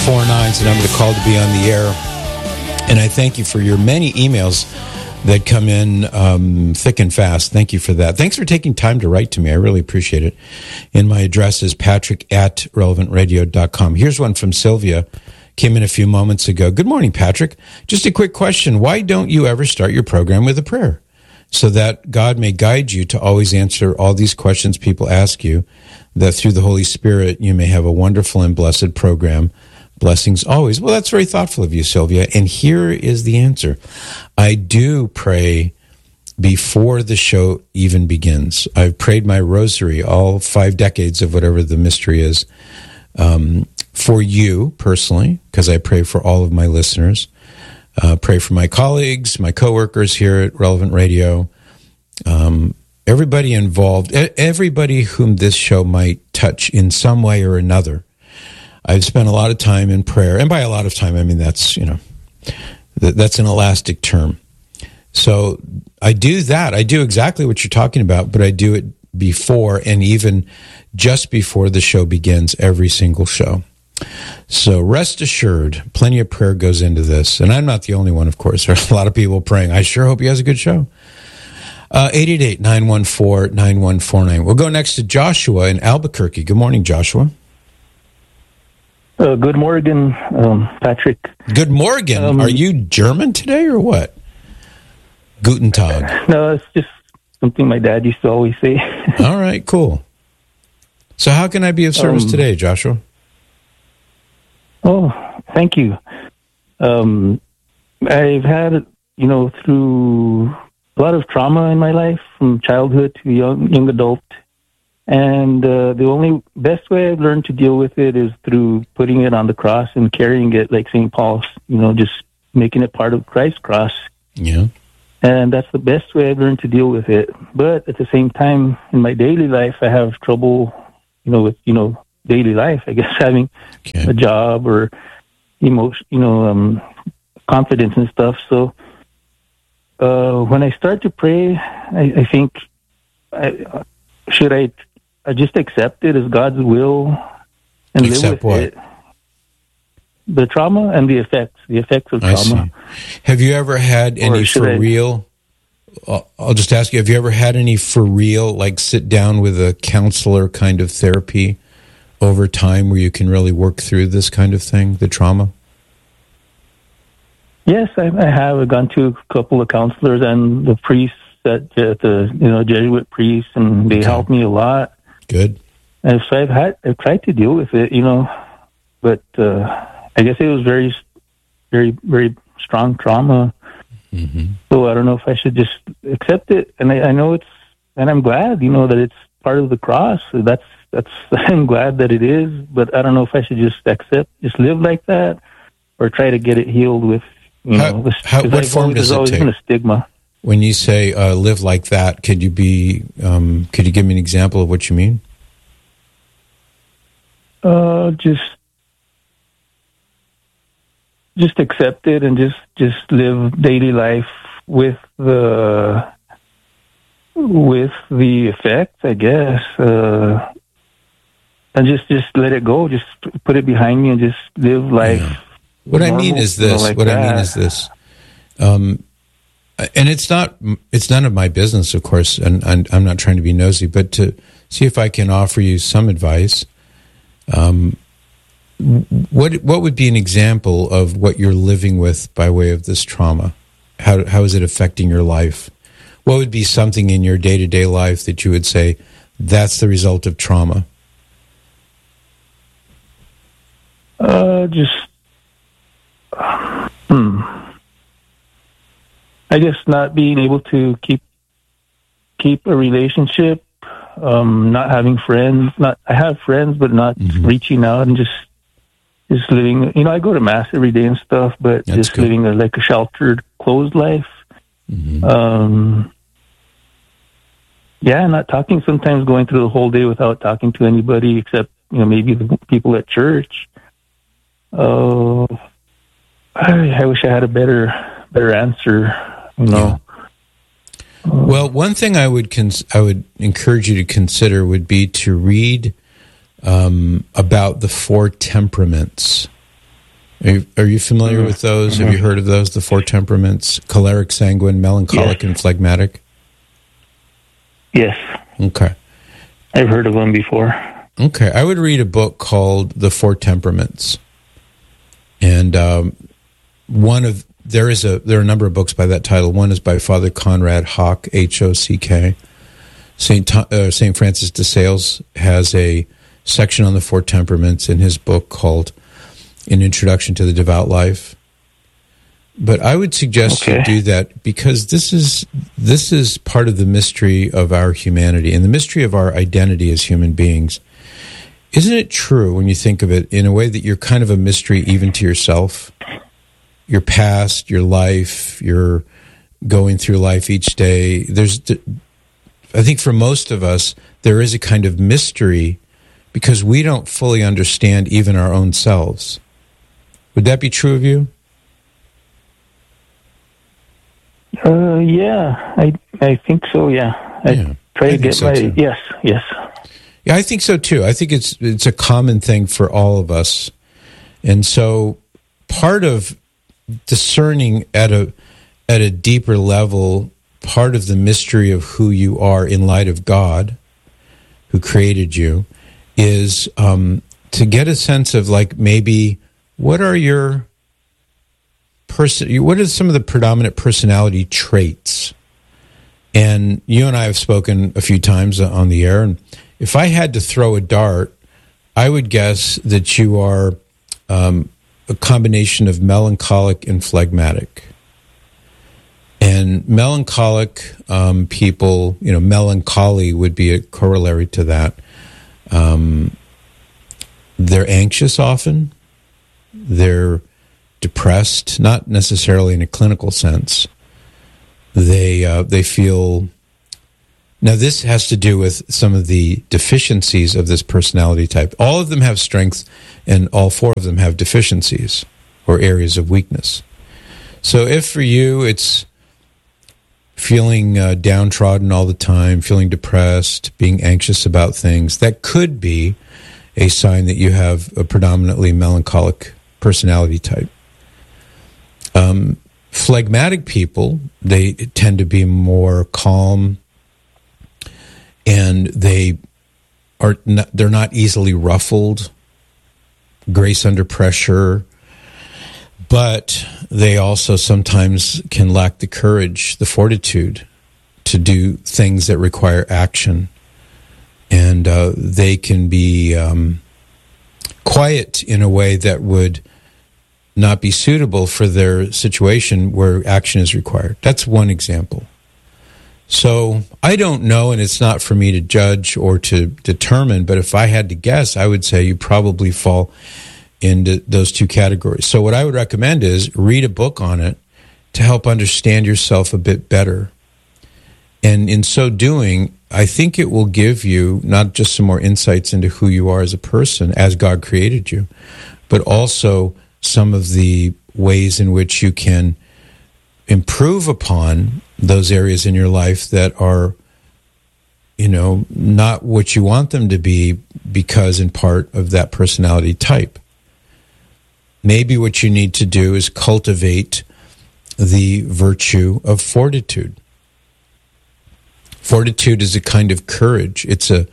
9149 is the number to call to be on the air. And I thank you for your many emails that come in thick and fast. Thank you for that. Thanks for taking time to write to me. I really appreciate it. And my address is patrick@relevantradio.com. Here's one from Sylvia. Came in a few moments ago. Good morning, Patrick. Just a quick question. Why don't you ever start your program with a prayer so that God may guide you to always answer all these questions people ask you, that through the Holy Spirit you may have a wonderful and blessed program. Blessings always. Well, that's very thoughtful of you, Sylvia. And here is the answer. I do pray before the show even begins. I've prayed my rosary, all 5 decades of whatever the mystery is, for you personally, because I pray for all of my listeners. Pray for my colleagues, my coworkers here at Relevant Radio, everybody involved, everybody whom this show might touch in some way or another. I've spent a lot of time in prayer, and by a lot of time, I mean that's that's an elastic term. So I do that. I do exactly what you're talking about, but I do it before and even just before the show begins, every single show. So rest assured, plenty of prayer goes into this, and I'm not the only one, of course. There are a lot of people praying. I sure hope he has a good show. 888-914-9149. We'll go next to Joshua in Albuquerque. Good morning, Joshua. Good morning, Patrick. Good morning. Are you German today or what? Guten Tag. No, it's just something my dad used to always say. All right, cool. So how can I be of service today, Joshua? Oh, thank you. I've had, through a lot of trauma in my life, from childhood to young adult. And the only best way I've learned to deal with it is through putting it on the cross and carrying it like St. Paul's, just making it part of Christ's cross. Yeah. And that's the best way I've learned to deal with it. But at the same time, in my daily life, I have trouble, with, daily life, I guess, having a job or confidence and stuff. So when I start to pray, I think, should I just accept it as God's will and live with it? The trauma and the effects of trauma. See. Have you ever had any for real? I'll just ask you, have you ever had any for real, like sit down with a counselor kind of therapy over time where you can really work through this kind of thing, the trauma? Yes, I have. I've gone to a couple of counselors and the priests at the Jesuit priests, and they helped me a lot. Good. And so I've tried to deal with it, but I guess it was very, very, very strong trauma. Mm-hmm. So I don't know if I should just accept it. And I know and I'm glad, that it's part of the cross. That's I'm glad that it is, but I don't know if I should just live like that, or try to get it healed with, what form does it take? There's always been a stigma. When you say live like that, could you give me an example of what you mean? Just accept it and just live daily life with the effects, I guess, and just let it go. Just put it behind me and just live life. Yeah. What I mean is this. And it's none of my business, of course, and I'm not trying to be nosy, but to see if I can offer you some advice. What would be an example of what you're living with by way of this trauma? How is it affecting your life? What would be something in your day-to-day life that you would say, that's the result of trauma? I guess not being able to keep a relationship, not having friends. I have friends, but not reaching out and just living. I go to mass every day and stuff, but that's just good. Living like a sheltered, closed life. Mm-hmm. Not talking. Sometimes going through the whole day without talking to anybody except maybe the people at church. I wish I had a better answer. Yeah. Well, one thing I would encourage you to consider would be to read about the 4 temperaments Are you familiar with those? Have you heard of those? The four temperaments: choleric, sanguine, melancholic, and phlegmatic. Yes. Okay. I've heard of them before. Okay, I would read a book called The Four Temperaments, and there are a number of books by that title. One is by Father Conrad Hock, Hock. Saint Francis de Sales has a section on the four temperaments in his book called An Introduction to the Devout Life. But I would suggest you do that because this is part of the mystery of our humanity and the mystery of our identity as human beings. Isn't it true when you think of it in a way that you're kind of a mystery even to yourself? Your past, your life, you're going through life each day. I think for most of us, there is a kind of mystery because we don't fully understand even our own selves. Would that be true of you? Yeah, I think so. Yeah, I try to get my yes. Yeah, I think so too. I think it's a common thing for all of us, and so part of discerning at a deeper level, part of the mystery of who you are in light of God, who created you, is to get a sense of like maybe what are some of the predominant personality traits? And you and I have spoken a few times on the air, and if I had to throw a dart, I would guess that you are a combination of melancholic and phlegmatic. And melancholic people, melancholy would be a corollary to that. They're anxious often. They're depressed, not necessarily in a clinical sense. They feel... Now, this has to do with some of the deficiencies of this personality type. All of them have strengths, and all four of them have deficiencies or areas of weakness. So if for you it's feeling downtrodden all the time, feeling depressed, being anxious about things, that could be a sign that you have a predominantly melancholic personality type. Phlegmatic people, they tend to be more calm, and they're not easily ruffled, grace under pressure, but they also sometimes can lack the courage, the fortitude to do things that require action. And they can be quiet in a way that would not be suitable for their situation where action is required. That's one example. So I don't know, and it's not for me to judge or to determine, but if I had to guess, I would say you probably fall into those two categories. So what I would recommend is read a book on it to help understand yourself a bit better. And in so doing, I think it will give you not just some more insights into who you are as a person, as God created you, but also some of the ways in which you can improve upon those areas in your life that are, not what you want them to be because in part of that personality type. Maybe what you need to do is cultivate the virtue of fortitude. Fortitude is a kind of courage. It's a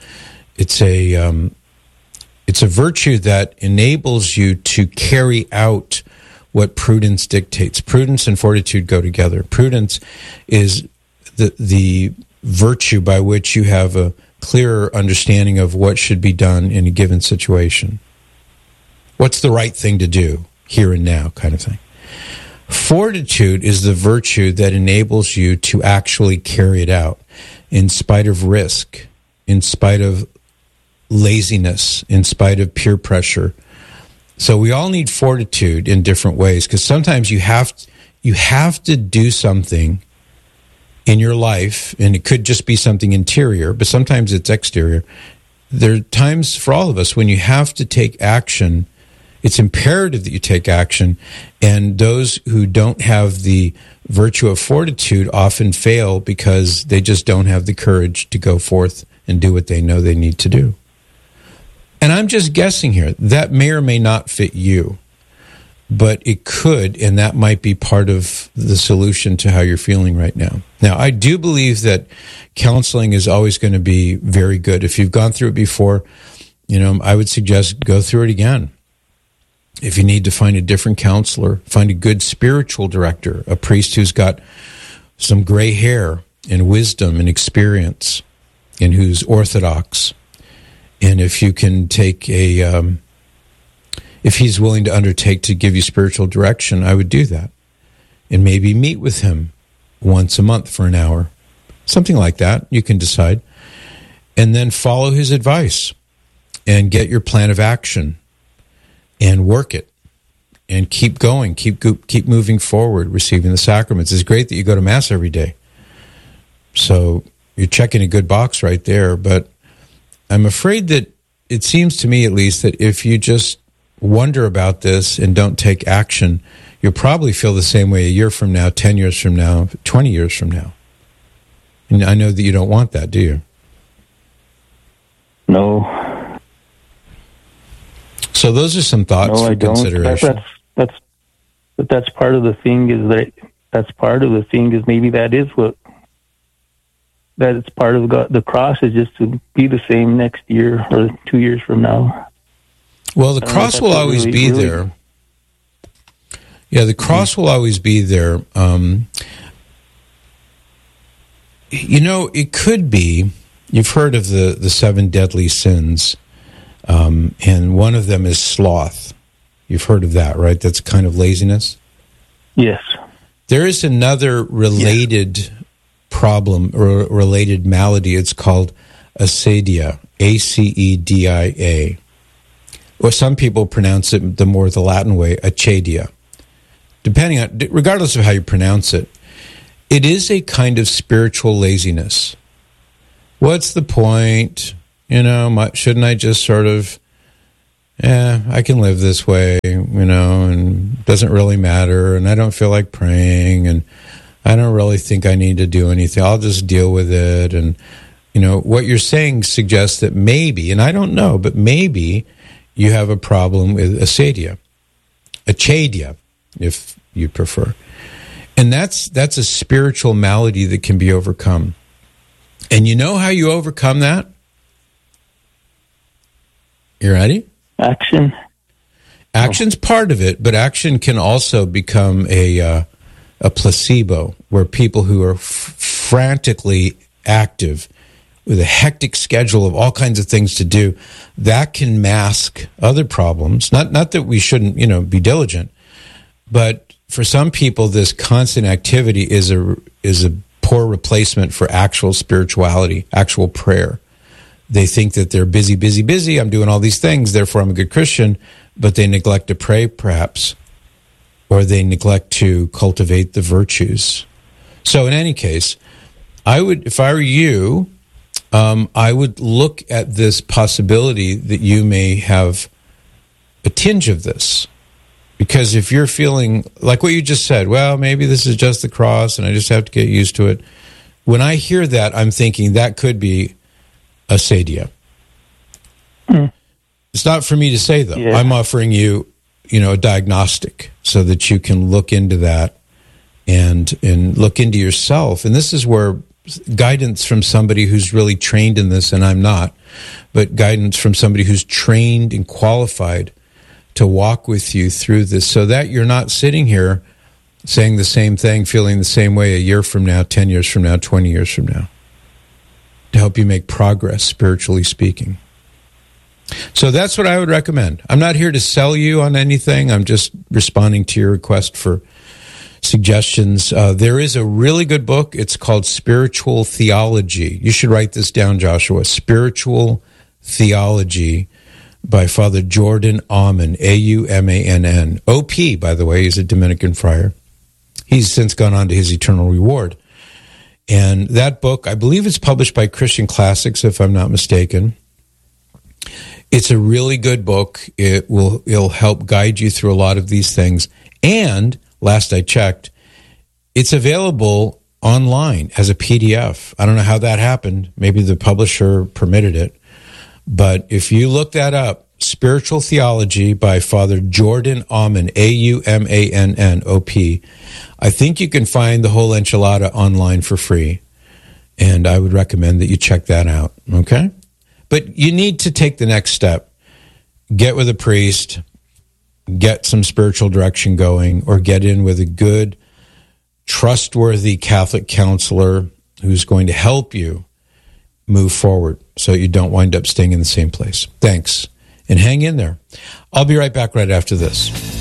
virtue that enables you to carry out what prudence dictates. Prudence and fortitude go together. Prudence is the virtue by which you have a clearer understanding of what should be done in a given situation. What's the right thing to do here and now, kind of thing. Fortitude is the virtue that enables you to actually carry it out in spite of risk, in spite of laziness, in spite of peer pressure. So we all need fortitude in different ways, because sometimes you have to do something in your life, and it could just be something interior, but sometimes it's exterior. There are times for all of us when you have to take action. It's imperative that you take action, and those who don't have the virtue of fortitude often fail because they just don't have the courage to go forth and do what they know they need to do. And I'm just guessing here. That may or may not fit you. but it could, and that might be part of the solution to how you're feeling right now. Now, I do believe that counseling is always going to be very good. If you've gone through it before, I would suggest go through it again. If you need to find a different counselor, find a good spiritual director, a priest who's got some gray hair and wisdom and experience and who's orthodox. And if you can take if he's willing to undertake to give you spiritual direction, I would do that. And maybe meet with him once a month for an hour. Something like that. You can decide. And then follow his advice and get your plan of action and work it and keep going. Keep moving forward, receiving the sacraments. It's great that you go to Mass every day. So you're checking a good box right there. But I'm afraid that it seems to me, at least, that if you just wonder about this and don't take action, you'll probably feel the same way a year from now, 10 years from now, 20 years from now. And I know that you don't want that, do you? No. So those are some thoughts for consideration. That's part of the thing is maybe that it's part of the cross is just to be the same next year or 2 years from now. Well, the cross will always be there. Yeah, the cross will always be there. It could be, you've heard of the 7 deadly sins, and one of them is sloth. You've heard of that, right? That's kind of laziness? Yes. There is another related problem or related malady. It's called acedia, A-C-E-D-I-A. Or some people pronounce it the Latin way, acedia. Regardless of how you pronounce it, it is a kind of spiritual laziness. What's the point? Shouldn't I just sort of, I can live this way, and it doesn't really matter, and I don't feel like praying, and I don't really think I need to do anything. I'll just deal with it. And, what you're saying suggests that maybe, and I don't know, but maybe you have a problem with acedia, if you prefer. And that's a spiritual malady that can be overcome. And you know how you overcome that? You ready? Action. Action's part of it, but action can also become a placebo, where people who are frantically active with a hectic schedule of all kinds of things to do, that can mask other problems. Not that we shouldn't, be diligent, but for some people, this constant activity is a poor replacement for actual spirituality, actual prayer. They think that they're busy, busy, busy. I'm doing all these things, therefore I'm a good Christian, but they neglect to pray, perhaps, or they neglect to cultivate the virtues. So in any case, if I were you, I would look at this possibility that you may have a tinge of this. Because if you're feeling like what you just said, well, maybe this is just the cross and I just have to get used to it. When I hear that, I'm thinking that could be acedia. It's not for me to say, though. Yeah. I'm offering you, a diagnostic so that you can look into that and look into yourself. And this is where guidance from somebody who's really trained in this, and I'm not, but guidance from somebody who's trained and qualified to walk with you through this so that you're not sitting here saying the same thing, feeling the same way a year from now, 10 years from now, 20 years from now, to help you make progress, spiritually speaking. So that's what I would recommend. I'm not here to sell you on anything. I'm just responding to your request for suggestions. There is a really good book. It's called Spiritual Theology. You should write this down, Joshua. Spiritual Theology by Father Jordan Aumann, Aumann. OP, by the way, he's a Dominican friar. He's since gone on to his eternal reward. And that book, I believe it's published by Christian Classics, if I'm not mistaken. It's a really good book. It'll help guide you through a lot of these things. And last I checked, it's available online as a PDF. I don't know how that happened. Maybe the publisher permitted it. But if you look that up, Spiritual Theology by Father Jordan Aumann, Aumann, I think you can find the whole enchilada online for free, and I would recommend that you check that out, okay? But you need to take the next step. Get with a priest, get some spiritual direction going, or get in with a good, trustworthy Catholic counselor who's going to help you move forward so you don't wind up staying in the same place. Thanks. And hang in there. I'll be right back right after this.